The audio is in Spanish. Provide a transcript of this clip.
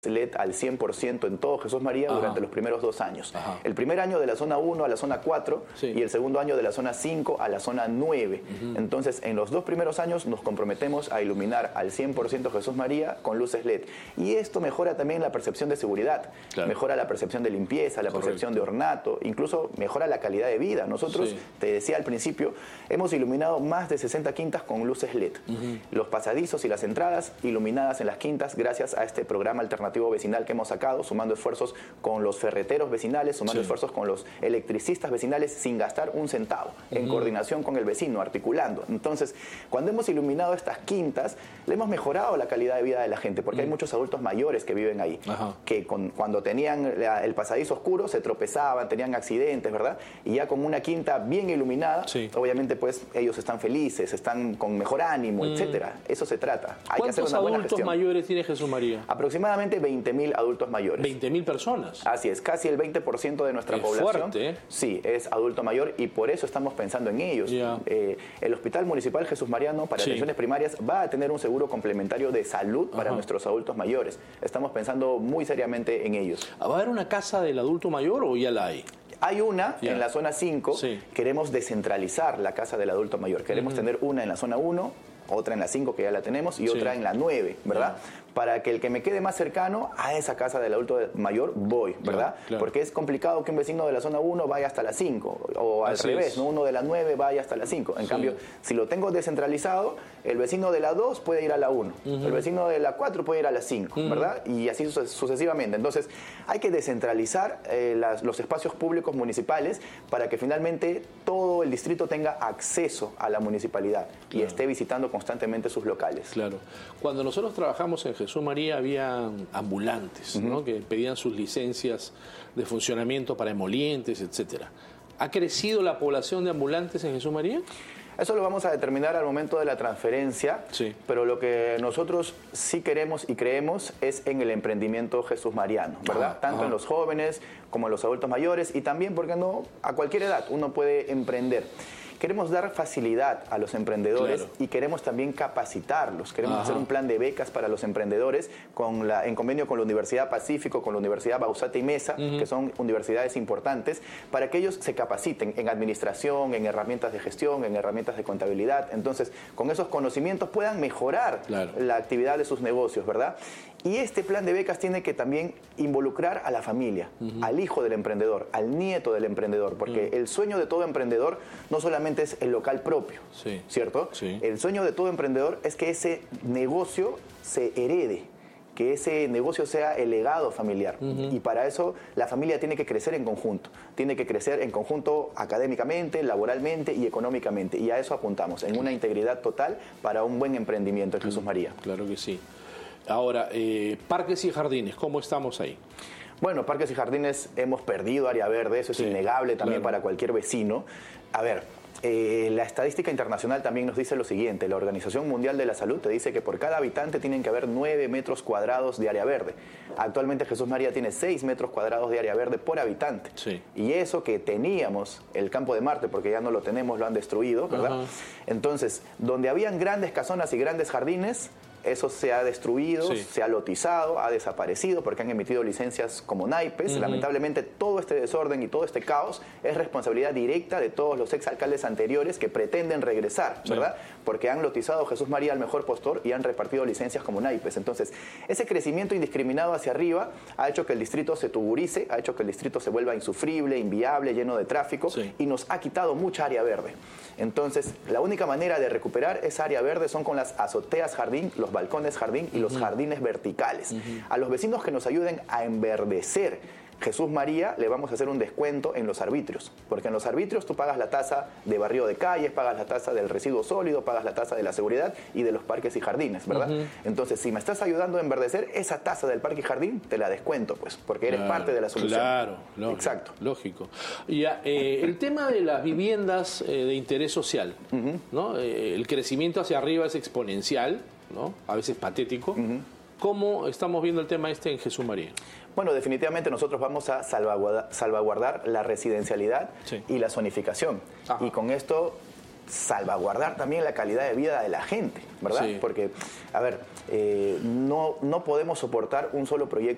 LED al 100% en todo Jesús María durante los primeros 2 años. El primer año de la zona 1 a la zona 4 y el segundo año de la zona 5 a la zona 9. Entonces, en los 2 primeros años nos comprometemos a iluminar al 100% Jesús María con luces LED. Y esto mejora también la percepción de seguridad, mejora la percepción de limpieza, la percepción de ornato, incluso mejora la calidad de vida. Nosotros, te decía al principio, hemos iluminado más de 60 quintas con luces LED. Los pasadizos y las entradas iluminadas en las quintas gracias a este programa alternativo vecinal que hemos sacado, sumando esfuerzos con los ferreteros vecinales, sumando esfuerzos con los electricistas vecinales sin gastar un centavo, en coordinación con el vecino, articulando. Entonces, cuando hemos iluminado estas quintas, le hemos mejorado la calidad de vida de la gente, porque hay muchos adultos mayores que viven ahí, que cuando tenían el pasadizo oscuro se tropezaban, tenían accidentes, ¿verdad? Y ya con una quinta bien iluminada, obviamente pues ellos están felices, están con mejor ánimo, etcétera. Eso se trata. Hay que hacer una buena gestión. ¿Cuántos adultos mayores tiene Jesús María? Aproximadamente 20.000 adultos mayores. 20.000 personas. Así es, casi el 20% de nuestra población. Fuerte, ¿eh? Sí, es adulto mayor y por eso estamos pensando en ellos. El Hospital Municipal Jesús Mariano para atenciones primarias va a tener un seguro complementario de salud para nuestros adultos mayores. Estamos pensando muy seriamente en ellos. ¿Va a haber una casa del adulto mayor o ya la hay? Hay una en la zona 5, queremos descentralizar la casa del adulto mayor. Queremos tener una en la zona 1, otra en la 5 que ya la tenemos y otra en la 9, ¿verdad? Para que el que me quede más cercano a esa casa del adulto mayor voy, ¿verdad? Porque es complicado que un vecino de la zona 1 vaya hasta la 5 o al revés, ¿no? Uno de la 9 vaya hasta la 5. En cambio, si lo tengo descentralizado, el vecino de la 2 puede ir a la 1, el vecino de la 4 puede ir a la 5, ¿verdad? Y así sucesivamente. Entonces, hay que descentralizar los espacios públicos municipales para que finalmente todo el distrito tenga acceso a la municipalidad y esté visitando constantemente sus locales. Claro. Cuando nosotros trabajamos en Jesús María había ambulantes, ¿no? Que pedían sus licencias de funcionamiento para emolientes, etcétera. ¿Ha crecido la población de ambulantes en Jesús María? Eso lo vamos a determinar al momento de la transferencia, pero lo que nosotros sí queremos y creemos es en el emprendimiento Jesús Mariano, ¿verdad? Tanto en los jóvenes como en los adultos mayores y también, ¿por qué no?, a cualquier edad uno puede emprender. Queremos dar facilidad a los emprendedores y queremos también capacitarlos. Queremos hacer un plan de becas para los emprendedores en convenio con la Universidad Pacífico, con la Universidad Bausate y Mesa, que son universidades importantes, para que ellos se capaciten en administración, en herramientas de gestión, en herramientas de contabilidad. Entonces, con esos conocimientos puedan mejorar la actividad de sus negocios, ¿verdad? Y este plan de becas tiene que también involucrar a la familia, al hijo del emprendedor, al nieto del emprendedor, porque el sueño de todo emprendedor no solamente es el local propio, ¿cierto? El sueño de todo emprendedor es que ese negocio se herede, que ese negocio sea el legado familiar. Y para eso la familia tiene que crecer en conjunto. Tiene que crecer en conjunto académicamente, laboralmente y económicamente. Y a eso apuntamos, en una integridad total para un buen emprendimiento en Jesús María. Claro que sí. Ahora, parques y jardines, ¿cómo estamos ahí? Bueno, parques y jardines hemos perdido área verde, eso es innegable también para cualquier vecino. A ver, la estadística internacional también nos dice lo siguiente: la Organización Mundial de la Salud te dice que por cada habitante tienen que haber 9 metros cuadrados de área verde. Actualmente Jesús María tiene 6 metros cuadrados de área verde por habitante. Y eso que teníamos, el campo de Marte, porque ya no lo tenemos, lo han destruido, ¿verdad? Entonces, donde habían grandes casonas y grandes jardines, eso se ha destruido, se ha lotizado, ha desaparecido porque han emitido licencias como naipes. Lamentablemente todo este desorden y todo este caos es responsabilidad directa de todos los exalcaldes anteriores que pretenden regresar, ¿verdad? Porque han lotizado Jesús María al mejor postor y han repartido licencias como naipes. Entonces, ese crecimiento indiscriminado hacia arriba ha hecho que el distrito se tuburice, ha hecho que el distrito se vuelva insufrible, inviable, lleno de tráfico y nos ha quitado mucha área verde. Entonces, la única manera de recuperar esa área verde son con las azoteas jardín, los balcones jardín y los jardines verticales. A los vecinos que nos ayuden a enverdecer Jesús María le vamos a hacer un descuento en los arbitrios, porque en los arbitrios tú pagas la tasa de barrio de calles, pagas la tasa del residuo sólido, pagas la tasa de la seguridad y de los parques y jardines, ¿verdad? Entonces, si me estás ayudando a enverdecer, esa tasa del parque y jardín te la descuento, pues, porque eres parte de la solución. Claro, lógico. Exacto. Lógico. Ya, el tema de las viviendas de interés social, ¿no? El crecimiento hacia arriba es exponencial, ¿no? A veces patético. ¿Cómo estamos viendo el tema en Jesús María? Bueno, definitivamente nosotros vamos a salvaguardar la residencialidad y la zonificación. Y con esto salvaguardar también la calidad de vida de la gente, ¿verdad? Porque, a ver, no podemos soportar un solo proyecto